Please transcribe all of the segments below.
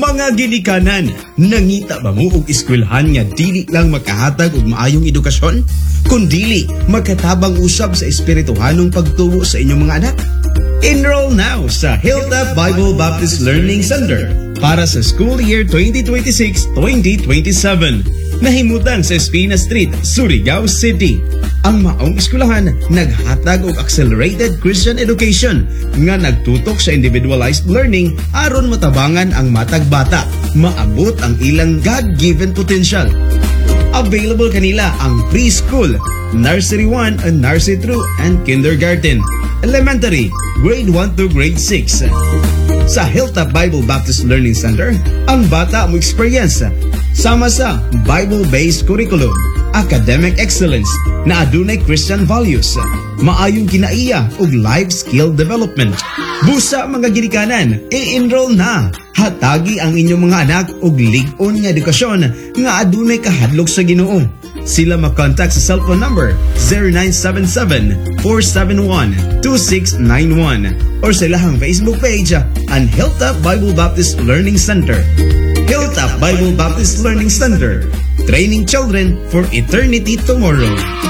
Mga ginikanan, nangita ba mo og eskwelahan nga dili lang makahatag og maayong edukasyon, kundili magkatabang usab sa espirituhanong pagtuo sa inyong mga anak? Enroll now sa Hilltop Bible Baptist Learning Center para sa school year 2026-2027. Nahimutan sa Espina Street, Surigao City. Ang maong eskwelahan naghatag og accelerated Christian education nga nagtutok sa individualized learning aron matabangan ang matag bata, maabot ang ilang God-given potential. Available kanila ang preschool, nursery 1 and nursery 2 and kindergarten, elementary, grade 1 to grade 6. Sa Hilltop Bible Baptist Learning Center, ang bata mo experience sama sa Bible-based curriculum, academic excellence na adunay Christian values, maayong kinaiya ug life skill development. Busa mga ginikanan, i-enroll na. Hatagi ang inyong mga anak og lig-on nga edukasyon nga adunay kahadlok sa Ginoo. Sila mag-contact sa cellphone number 0977-471-2691 or sa ilahang Facebook page ang Hilltop Bible Baptist Learning Center. Hilltop Bible Baptist Learning Center, training children for eternity tomorrow.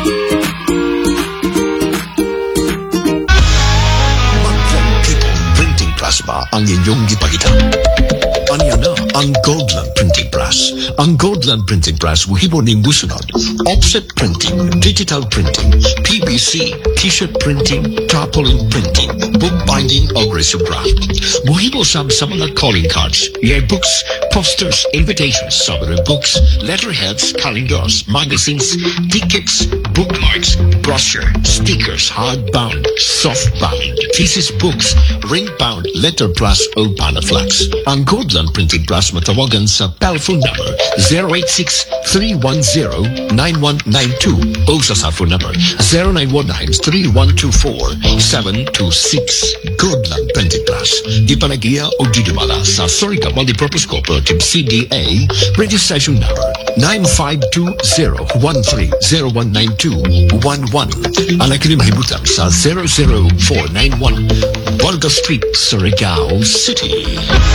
Printing Press ba ang inyong gipakita? Anya na ang Goldland Printing Press. Ang Goldland Printing Press muhibo ning busunod: offset printing, digital printing, PVC, t-shirt printing, tarpaulin printing, book binding o resubraft. Muhibo sa mga calling cards, yearbooks, posters, invitations, summary books, letterheads, calendars, magazines, tickets, bookmarks, brochure, stickers, hardbound, softbound, thesis books, ring-bound, letterpress o panaflex. Ang Goldland Printing Press matawagan sa telephone number 086-310-9192 o sa cellphone number 0919-3124-726. Goldland Printing Press. Di panagiya o didumala sa Surigao Multipurpose Cooperative CDA registration number 952013019211. Ang kinimahimutang sa 00491 Volga Street, Surigao City.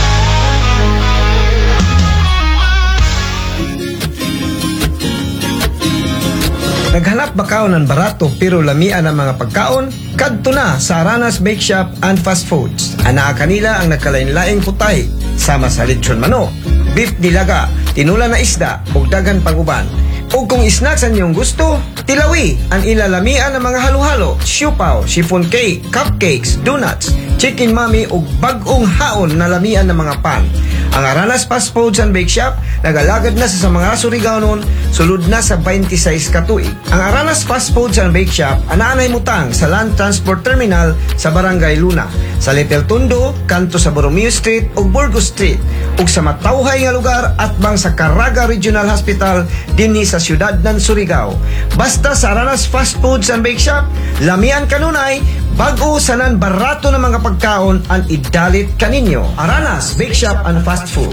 Naghanap ba ka ng barato pero lamian ang mga pagkaon? Kadto na sa Aranas Bake Shop and Fast Foods. Anaa kanila ang nagkalain-laing putay, sama sa lechon manok, beef nilaga, tinula na isda, ug daghan pang-uban. Ug kung snacks ang iyong gusto, tilawi ang ilalamian ng mga halo-halo, siupaw, chiffon cake, cupcakes, donuts, chicken mami ug bag-ong haon na lamian ng mga pan. Ang Aranas Fast Foods and Bake Shop nagalagad na sa mga Surigaonon, sulod na sa 26 katuig. Ang Aranas Fast Foods and Bake Shop anaanay mutang sa Land Transport Terminal sa Barangay Luna, sa Little Tondo, kanto sa Borromeo Street ug Burgos Street, ug sa matawhay nga lugar atbang sa Caraga Regional Hospital dinhi sa siyudad ng Surigao. Basta sa Aranas Fast Foods and Bake Shop, lamian kanunay, bago sanan barato ng mga pagkaon ang idalit kaninyo. Aranas Bake Shop and Fast Food.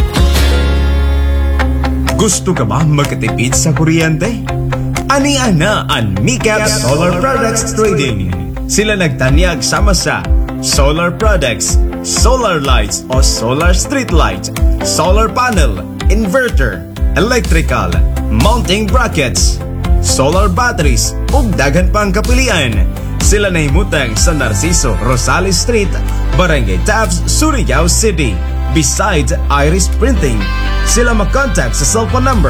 Gusto ka ba magkatipid sa kuryente? Ani-ana ang Micap Solar Products Trading. Sila nagtanyag sama sa solar products, solar lights o solar street light, solar panel, inverter, electrical, mounting brackets, solar batteries ug daghan pang kapilian. Sila nahimutang sa Narciso Rosales Street, Barangay Taps, Surigao City, beside Iris Printing. Sila mag-contact sa cellphone number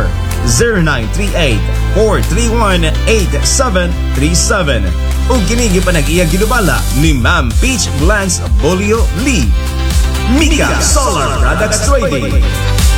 0938-431-8737 o ginigi pa nag-iya ginubala ni Ma'am Peach Glance Bolio Lee. Mika Solar Products Trading.